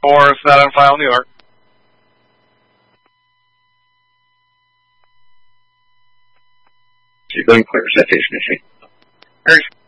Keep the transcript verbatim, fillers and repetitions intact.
Or if not on file, New York. You're going clear. Citation issue. Great.